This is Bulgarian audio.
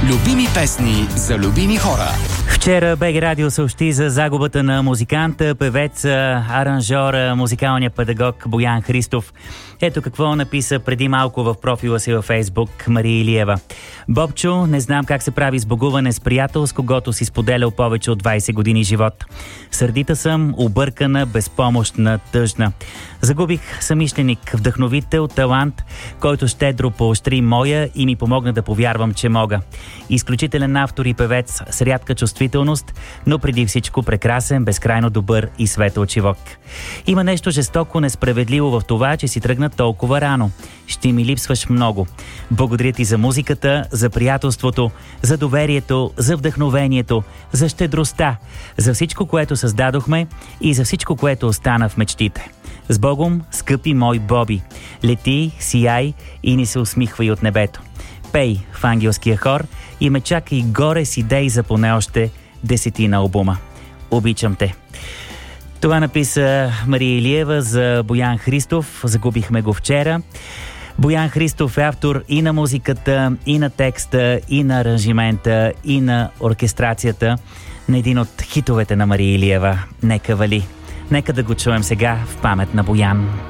Любими песни за любими хора. Вчера БГ Радио съобщи за загубата на музиканта, певец, аранжьор, музикалния педагог Боян Христов. Ето какво написа преди малко в профила си във Фейсбук Мария Илиева. Бобчо, не знам как се прави сбогуване с приятел, с когото си споделял повече от 20 години живот. Сърдита съм, объркана, безпомощна, тъжна. Загубих съмишленик, вдъхновител, талант, който щедро поощри моя и ми помогна да повярвам, че мога. Изключителен автор и певец с рядка чувствителност, но преди всичко прекрасен, безкрайно добър и светъл човек. Има нещо жестоко несправедливо в това, че си тръгна толкова рано. Ще ми липсваш много. Благодаря ти за музиката, за приятелството, за доверието, за вдъхновението, за щедростта, за всичко, което създадохме и за всичко, което остана в мечтите. С Богом, скъпи мой Боби! Лети, сияй и ни се усмихвай от небето. Пей в ангелския хор и ме чакай горе с идеи за поне още 10 албума. Обичам те. Това написа Мария Илиева за Боян Христов. Загубихме го вчера. Боян Христов е автор и на музиката, и на текста, и на аранжимента, и на оркестрацията на един от хитовете на Мария Илиева. Нека вали. Нека да го чуем сега в памет на Боян.